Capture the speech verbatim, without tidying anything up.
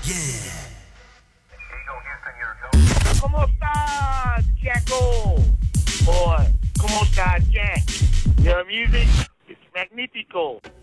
¿Cómo estás, Jacko? Boy, ¿cómo estás, Jack? Your music is magnifico.